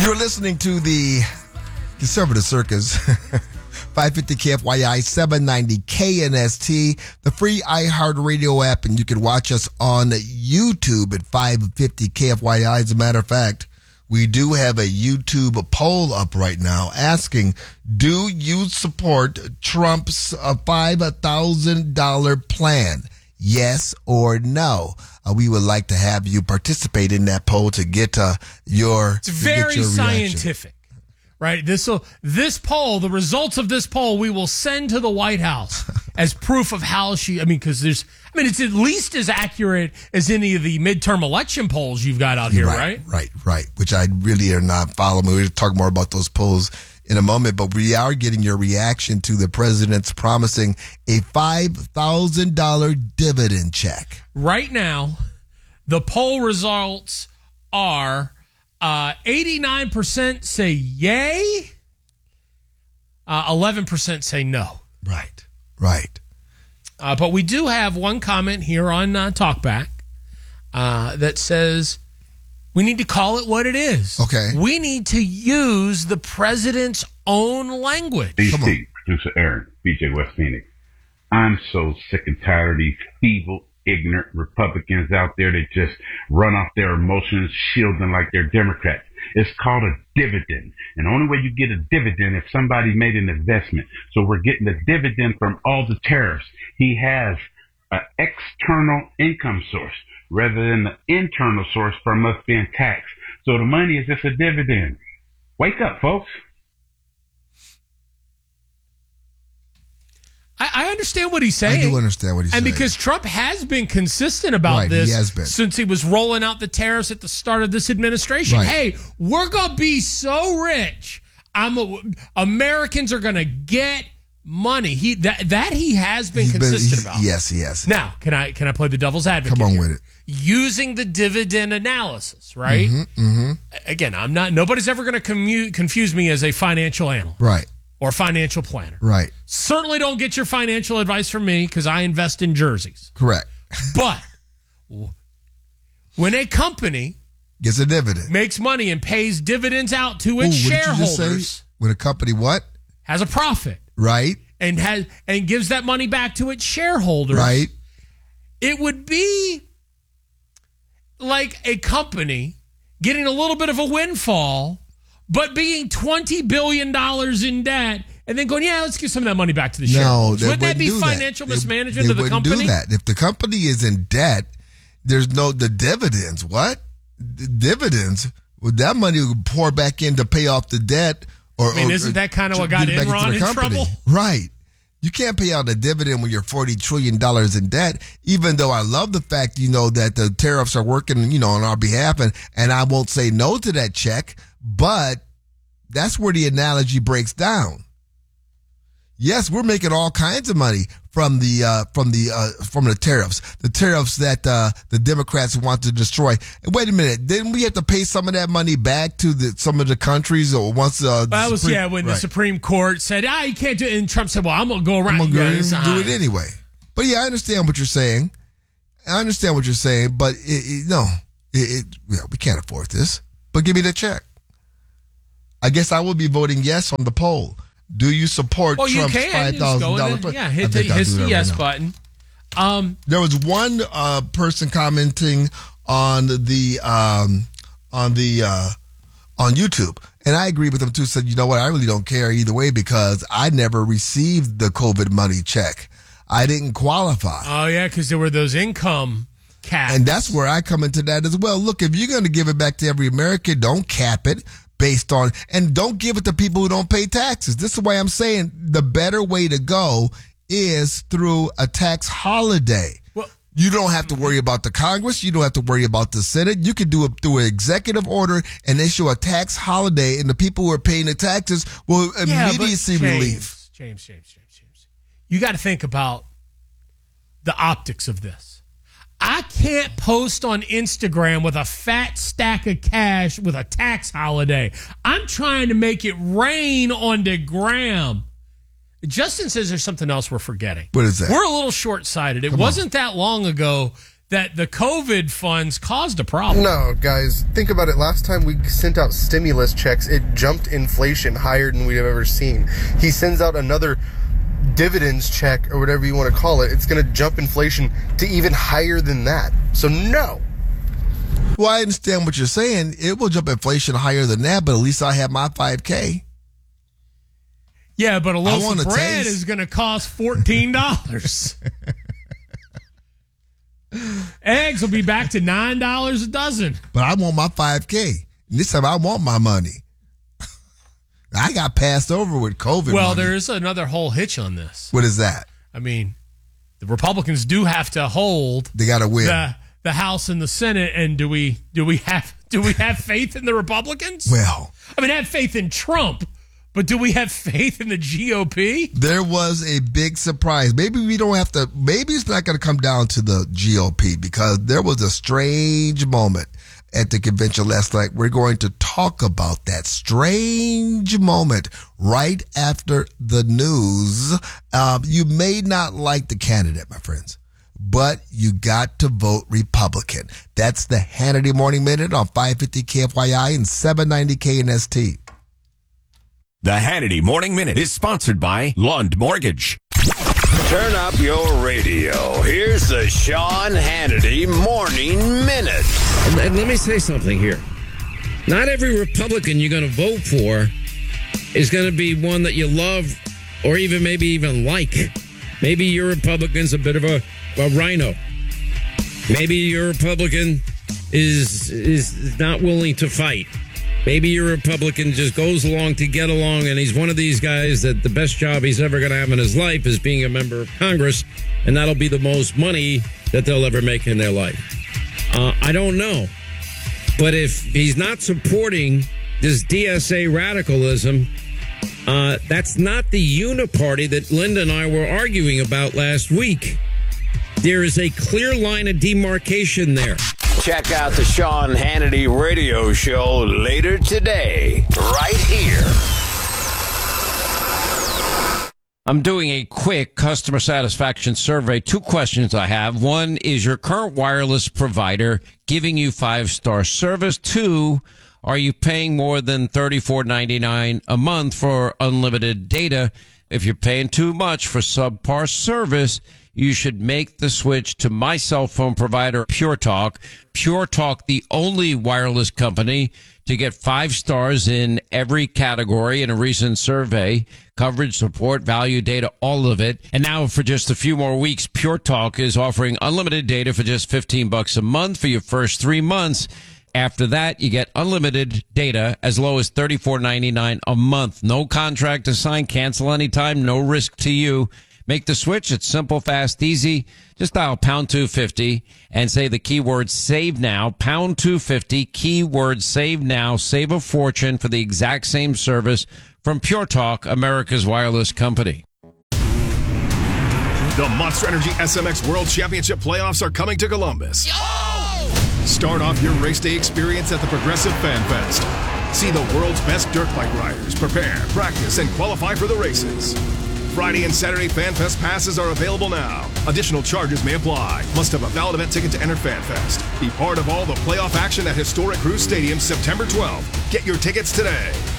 You're listening to the Conservative Circus, 550 KFYI, 790 KNST, the free iHeartRadio app, and you can watch us on YouTube at 550 KFYI. As a matter of fact, we do have a YouTube poll up right now asking, do you support Trump's $5,000 plan? Yes or no? We would like to have you participate in that poll to get your It's very scientific, right? This poll, the results of this poll, we will send to the White House as proof of how because it's at least as accurate as any of the midterm election polls you've got out here, right? Right. Which I really are not following. We'll talk more about those polls in a moment, but we are getting your reaction to the president's promising a $5,000 dividend check. Right now, the poll results are 89% say yay, 11% say no. Right. But we do have one comment here on Talkback that says we need to call it what it is. Okay. We need to use the president's own language. DC, producer Aaron, BJ West Phoenix. I'm so sick and tired of these feeble, ignorant Republicans out there that just run off their emotions, shielding like they're Democrats. It's called a dividend. And the only way you get a dividend if somebody made an investment. So we're getting the dividend from all the tariffs. He has an external income source rather than the internal source from us being taxed. So the money is just a dividend. Wake up, folks. I understand what he's saying. I do understand what he's saying. And because Trump has been consistent about this he has been. Since he was rolling out the tariffs at the start of this administration. Right. Hey, we're going to be so rich. Americans are going to get money. He has been consistent about. Yes, he has. Now, can I play the devil's advocate? Come on here? with it. Using the dividend analysis, right? Again, nobody's ever going to confuse me as a financial analyst. Right. Or financial planner. Right. Certainly don't get your financial advice from me because I invest in jerseys. Correct. But when a company gets a dividend, makes money and pays dividends out to its shareholders, when a company has a profit, right, and gives that money back to its shareholders, right, it would be like a company getting a little bit of a windfall, but being $20 billion in debt and then going, let's give some of that money back to the shareholders. Wouldn't that be financial mismanagement of the company? Do that. If the company is in debt, there's the dividends. What? The dividends? Well, that money would pour back in to pay off the debt. Isn't that kind of what got Enron in trouble? Right. You can't pay out a dividend when you're $40 trillion in debt, even though I love the fact, that the tariffs are working, on our behalf, and I won't say no to that check, but that's where the analogy breaks down. Yes, we're making all kinds of money from the tariffs that the Democrats want to destroy. And wait a minute, didn't we have to pay some of that money back to some of the countries or once? The Supreme Court said, you can't do it, and Trump said, well, I'm gonna go around and do it anyway. But I understand what you're saying. But we can't afford this. But give me the check. I guess I will be voting yes on the poll. Do you support Trump's $5,000 plan? Yeah, hit the yes button. There was one person commenting on YouTube, and I agree with them too. Said, you know what? I really don't care either way because I never received the COVID money check. I didn't qualify. Oh yeah, because there were those income caps, and that's where I come into that as well. Look, if you're going to give it back to every American, don't cap it. And don't give it to people who don't pay taxes. This is why I'm saying the better way to go is through a tax holiday. Well, you don't have to worry about the Congress. You don't have to worry about the Senate. You can do it through an executive order and issue a tax holiday, and the people who are paying the taxes will immediately see relief. James. You got to think about the optics of this. I can't post on Instagram with a fat stack of cash with a tax holiday. I'm trying to make it rain on the gram. Justin says there's something else we're forgetting. What is that? We're a little short-sighted. It wasn't that long ago that the COVID funds caused a problem. No, guys, think about it. Last time we sent out stimulus checks, it jumped inflation higher than we've ever seen. He sends out another dividends check or whatever you want to call it. It's going to jump inflation to even higher than that. So no. Well, I understand what you're saying. It will jump inflation higher than that, but at least I have my $5K. Yeah, but a loaf want of a bread taste. is going to cost $14. Eggs will be back to $9 a dozen. But I want my $5K. This time I want my money. I got passed over with COVID Well, money. there is another whole hitch on this. What is that? I mean, the Republicans do have to hold They got to win. the House and the Senate, and do we have faith in the Republicans? Well, I mean, have faith in Trump, but do we have faith in the GOP? there was a big surprise. Maybe we don't have to, maybe it's not going to come down to the GOP because there was a strange moment at the convention last night. We're going to talk about that strange moment right after the news. You may not like the candidate, my friends, but you got to vote Republican. That's the Hannity Morning Minute on 550 KFYI and 790 KNST. The Hannity Morning Minute is sponsored by Lund Mortgage. Turn up your radio. Here's the Sean Hannity Morning Minute. And let me say something here. Not every Republican you're going to vote for is going to be one that you love or maybe even like. Maybe your Republican's a bit of a rhino. Maybe your Republican is not willing to fight. Maybe your Republican just goes along to get along, and he's one of these guys that the best job he's ever going to have in his life is being a member of Congress, and that'll be the most money that they'll ever make in their life. I don't know. But if he's not supporting this DSA radicalism, that's not the uniparty that Linda and I were arguing about last week. There is a clear line of demarcation there. Check out the Sean Hannity radio show later today, right here. I'm doing a quick customer satisfaction survey. 2 questions I have. 1, is your current wireless provider giving you 5-star service? 2, are you paying more than $34.99 a month for unlimited data? If you're paying too much for subpar service, you should make the switch to my cell phone provider, Pure Talk. Pure Talk, the only wireless company to get 5 stars in every category in a recent survey. Coverage, support, value, data, all of it. And now for just a few more weeks, Pure Talk is offering unlimited data for just $15 a month for your first 3 months. After that, you get unlimited data as low as $34.99 a month. No contract to sign, cancel anytime, no risk to you. Make the switch. It's simple, fast, easy. Just dial pound 250 and say the keyword save now. Pound 250, keyword save now. Save a fortune for the exact same service from Pure Talk, America's wireless company. The Monster Energy SMX World Championship playoffs are coming to Columbus. Start off your race day experience at the Progressive Fan Fest. See the world's best dirt bike riders prepare, practice, and qualify for the races. Friday and Saturday Fan Fest passes are available now. Additional charges may apply. Must have a valid event ticket to enter Fan Fest. Be part of all the playoff action at historic Cruise Stadium September 12th. Get your tickets today.